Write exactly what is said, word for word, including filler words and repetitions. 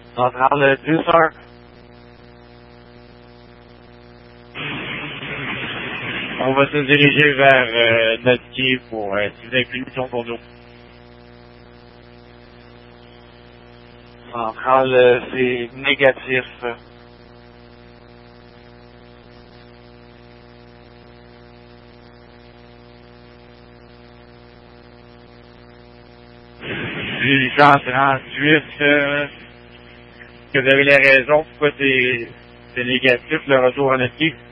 Centrale dix un. On va se diriger vers euh, notre quai pour euh, des punitions pour nous. Centrale, euh, c'est négatif. huit cent trente-huit, euh, que vous avez la raison pourquoi c'est c'est négatif le retour en notre quai.